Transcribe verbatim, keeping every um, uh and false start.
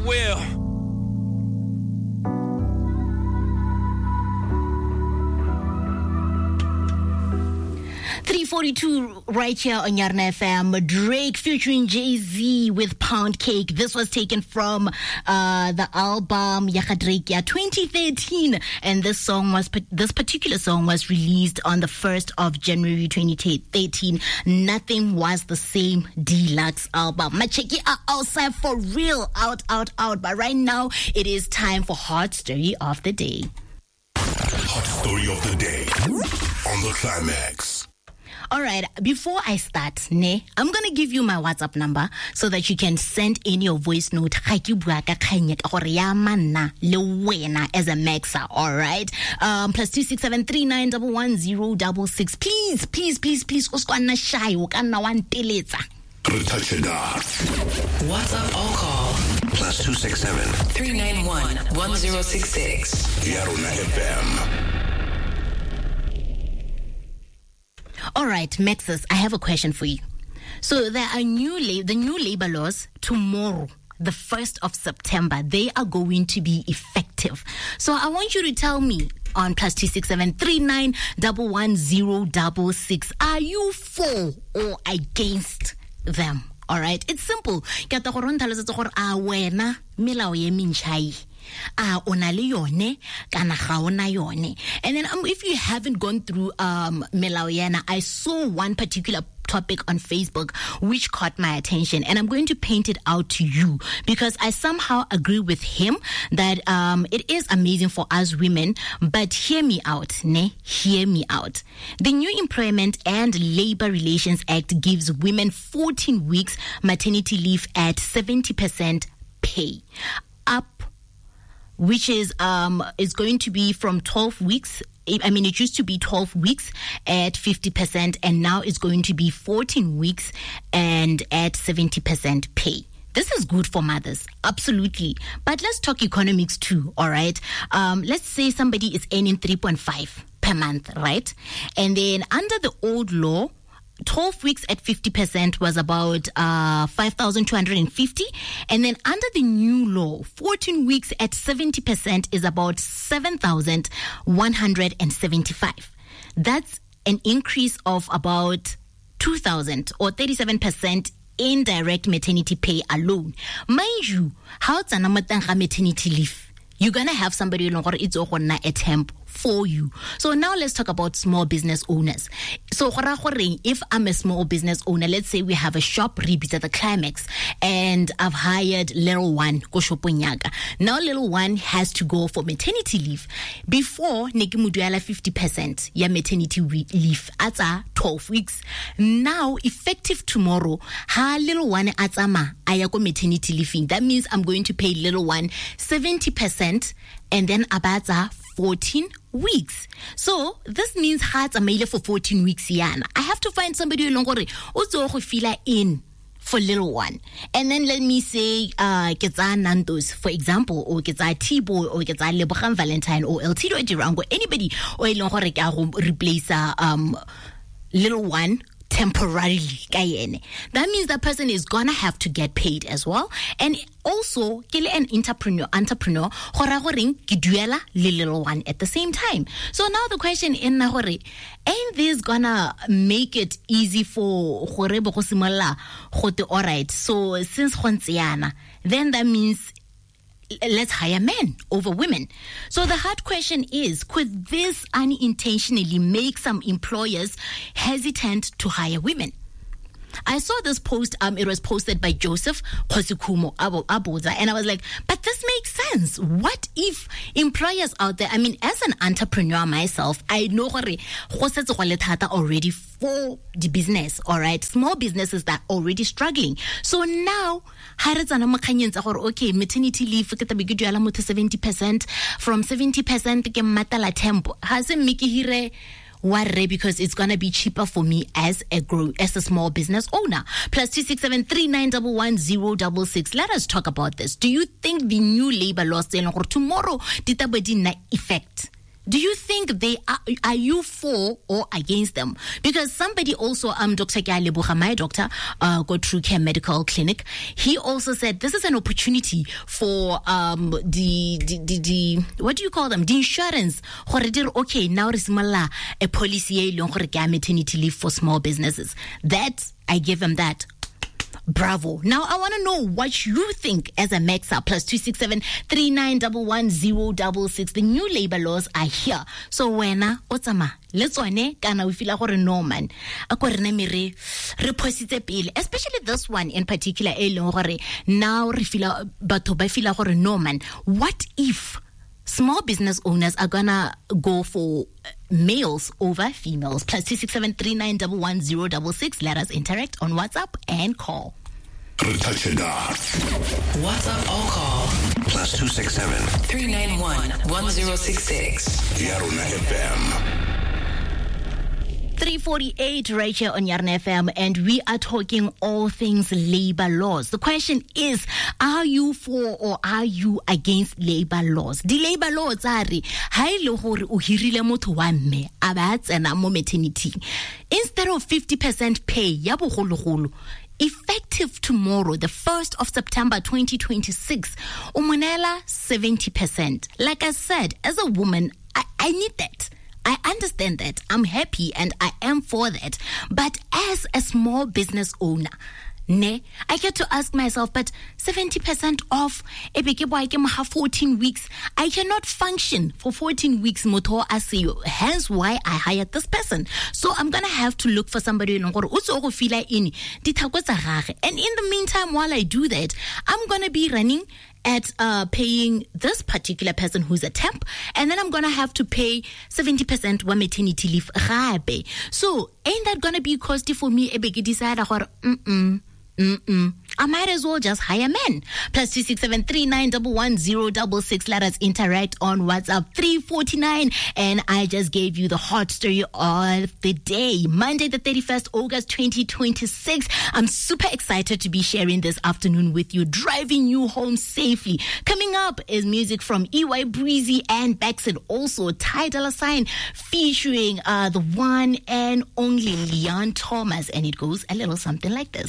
will. three forty-two right here on Yarna F M. Drake featuring Jay-Z with Pound Cake. This was taken from uh, the album Yaga Drake ya twenty thirteen, and this song was this particular song was released on the first of January twenty thirteen. Nothing Was the Same Deluxe album. Macheki are outside for real, out, out, out. But right now, it is time for Hot Story of the Day. Hot Story of the Day on the Climax. All right, before I start, ne, I'm going to give you my WhatsApp number so that you can send in your voice note as a maxer, all right? Um, plus two six seven three nine one one zero double six. Please, please, please, please. Uskwana shy, ukana one teleza. WhatsApp or call. Plus two six seven three nine one one zero six six. Yarna F M. All right, Maxis, I have a question for you. So there are new la- the new labor laws tomorrow, the first of September. They are going to be effective. So I want you to tell me on plus two six seven three nine one one zero double six. Are you for or against them? All right, it's simple. Ah, ona le yone kana ga ona yone. And then um, if you haven't gone through um Melaoyana, I saw one particular topic on Facebook which caught my attention, and I'm going to paint it out to you because I somehow agree with him that um it is amazing for us women, but hear me out, ne? Hear me out. The new Employment and Labor Relations Act gives women fourteen weeks maternity leave at seventy percent pay, up which is um is going to be from twelve weeks. I mean, it used to be twelve weeks at fifty percent, and now it's going to be fourteen weeks and at seventy percent pay. This is good for mothers, absolutely. But let's talk economics too, all right? Um, let's say somebody is earning three point five per month, right? And then under the old law, twelve weeks at fifty percent was about uh, five thousand two hundred fifty. And then under the new law, fourteen weeks at seventy percent is about seven thousand one hundred seventy-five. That's an increase of about two thousand or thirty-seven percent in direct maternity pay alone. Mind you, how it's an maternity leave? You're going to have somebody who is a temp for you. So now let's talk about small business owners. So if I'm a small business owner, let's say we have a shop, Ribis at the Climax, and I've hired little one, now little one has to go for maternity leave. Before, Negimuduala fifty percent, ya maternity leave, at twelve weeks. Now, effective tomorrow, ha little one at ama, ayako maternity leave. That means I'm going to pay little one seventy percent and then abata fourteen weeks. So this means hearts are made for fourteen weeks. Yana. I have to find somebody who also feel in for little one. And then let me say uh Ketsa Nandos, for example, or Ketsa T-Boy, or Ketsa Lebogang Valentine, or El Tito Durango, anybody or replace um little one temporarily. That means that person is gonna have to get paid as well. And also, an entrepreneur, entrepreneur, little one at the same time. So now the question in Nahore, ain't this gonna make it easy for Horebo Hosimala Hote? All right, so since Honsiana, then that means let's hire men over women. So the hard question is, could this unintentionally make some employers hesitant to hire women? I saw this post, um, it was posted by Joseph Kosikumo Abuza, and I was like, but this makes sense. What if employers out there, I mean, as an entrepreneur myself, I know already for the business, all right, small businesses that are already struggling. So now, okay, maternity leave, seventy percent, from seventy percent, tempo, because it's gonna be cheaper for me as a grow as a small business owner. Plus two six seven three nine one one zero double six. Let us talk about this. Do you think the new labor laws tomorrow did effect? Do you think they are, are you for or against them? Because somebody also, um, Doctor Gyaleboga, my doctor, uh, go through Care Medical Clinic. He also said this is an opportunity for um the the the, the what do you call them? The insurance. Okay, now is a policy long maternity leave for small businesses. That I give them that. Bravo. Now I want to know what you think as a Mexa. Plus two six seven three nine one one zero six six. The new labor laws are here. So wena otsama let's one kana we feel like no man. Especially this one in particular. Now we feel but I feel like no man. What if small business owners are gonna go for males over females? Plus two six seven three nine one one zero six six. Let us interact on WhatsApp and call. WhatsApp or call. Plus two six seven three nine one one zero six six. Yarona F M. three forty-eight right here on Yarona F M, and we are talking all things labor laws. The question is, are you for or are you against labor laws? The labor laws are hai le hore o hirile motho wa mme a ba tsena mo maternity, instead of fifty percent pay ya bogologolo, effective tomorrow, the first of September twenty twenty-six, umonela seventy percent. Like I said, as a woman, I, I need that. I understand that. I'm happy and I am for that. But as a small business owner, ne, I get to ask myself, but seventy percent off, fourteen weeks, I cannot function for fourteen weeks, moto asiyo. Hence why I hired this person. So I'm going to have to look for somebody in. And in the meantime, while I do that, I'm going to be running at uh, paying this particular person who's a temp, and then I'm gonna have to pay seventy percent wa maternity leave. So ain't that gonna be costly for me? Ebe ke decide gore mm mm I might as well just hire men. Plus two six seven three nine one one zero six six. Let us interact on WhatsApp. Three forty-nine, and I just gave you the hot story of the day, Monday the thirty-first August twenty twenty-six. I'm super excited to be sharing this afternoon with you, driving you home safely. Coming up is music from E Y Breezy and Baxter, also Ty Dolla Sign featuring uh, the one and only Leon Thomas, and it goes a little something like this.